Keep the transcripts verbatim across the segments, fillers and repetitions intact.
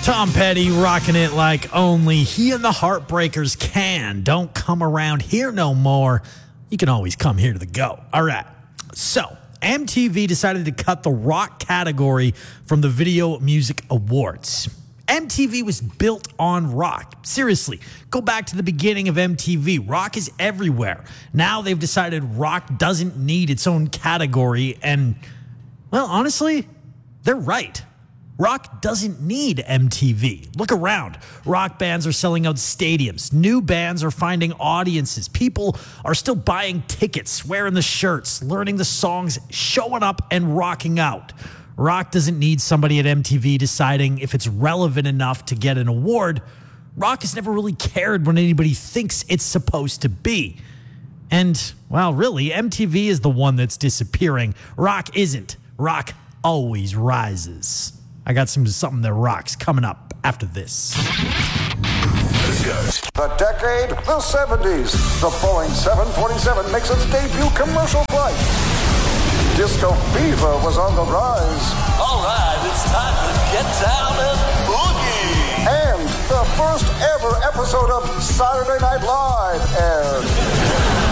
Tom Petty rocking it like only he and the Heartbreakers can. Don't come around here no more. You can always come here to the Go. All right. So, M T V decided to cut the rock category from the Video Music Awards. M T V was built on rock. Seriously, go back to the beginning of M T V. Rock is everywhere. Now they've decided rock doesn't need its own category, and, well, honestly, they're right. Rock doesn't need M T V. Look around. Rock bands are selling out stadiums. New bands are finding audiences. People are still buying tickets, wearing the shirts, learning the songs, showing up and rocking out. Rock doesn't need somebody at M T V deciding if it's relevant enough to get an award. Rock has never really cared what anybody thinks it's supposed to be. And, well, really, M T V is the one that's disappearing. Rock isn't. Rock always rises. I got some something that rocks coming up after this. The decade, the seventies. The Boeing seven forty-seven makes its debut commercial flight. Disco fever was on the rise. All right, it's time to get down and boogie. And the first ever episode of Saturday Night Live aired.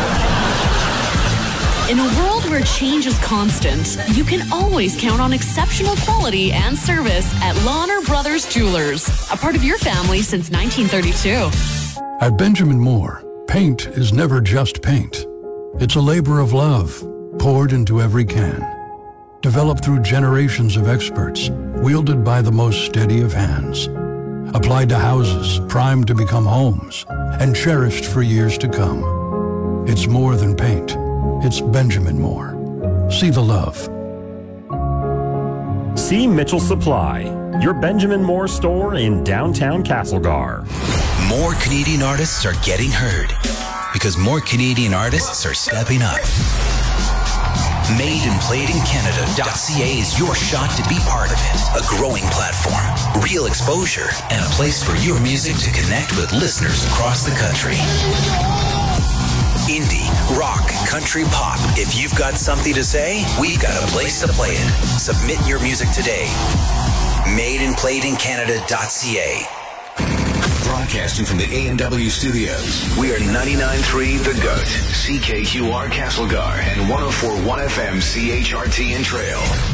In a world where change is constant, you can always count on exceptional quality and service at Lahner Brothers Jewelers, a part of your family since nineteen thirty-two. At Benjamin Moore, paint is never just paint. It's a labor of love, poured into every can. Developed through generations of experts, wielded by the most steady of hands. Applied to houses, primed to become homes, and cherished for years to come. It's more than paint. It's Benjamin Moore. See the love. See Mitchell Supply, your Benjamin Moore store in downtown Castlegar. More Canadian artists are getting heard because more Canadian artists are stepping up. Made and Played in Canada dot C A is your shot to be part of it. A growing platform, real exposure, and a place for your music to connect with listeners across the country. Indie, rock, country, pop. If you've got something to say, we've got a place to play it. Submit your music today. Made and Played in Canada dot C A. Broadcasting from the A and W studios. We are ninety-nine point three The Goat, C K Q R Castlegar, and one oh four point one F M C H R T in Trail.